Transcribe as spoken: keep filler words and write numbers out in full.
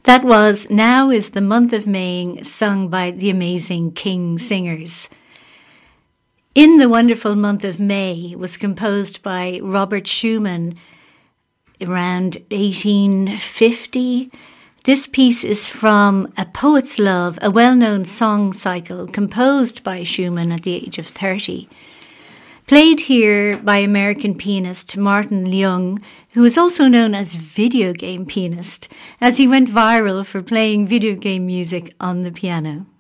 That was Now is the Month of May, sung by the amazing King Singers. In the Wonderful Month of May was composed by Robert Schumann around eighteen fifty. This piece is from A Poet's Love, a well-known song cycle composed by Schumann at the age of thirty. Played here by American pianist Martin Leung, who is also known as video game pianist, as he went viral for playing video game music on the piano.